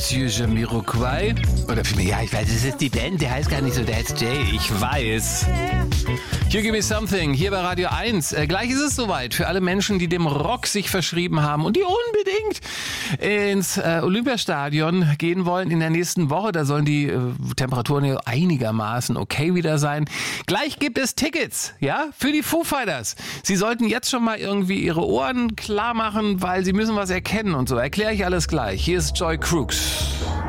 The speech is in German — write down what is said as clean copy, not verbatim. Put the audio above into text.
Monsieur Jamiroquai. Oder vielmehr, ja, ich weiß, es ist die Band, der heißt gar nicht so, der heißt Jay, ich weiß. You Give Me Something, hier bei Radio 1. Gleich ist es soweit für alle Menschen, die dem Rock sich verschrieben haben und die unbedingt ins Olympiastadion gehen wollen in der nächsten Woche. Da sollen die Temperaturen ja einigermaßen okay wieder sein. Gleich gibt es Tickets, ja, für die Foo Fighters. Sie sollten jetzt schon mal irgendwie ihre Ohren klar machen, weil sie müssen was erkennen und so. Erkläre ich alles gleich. Hier ist Joy Crooks.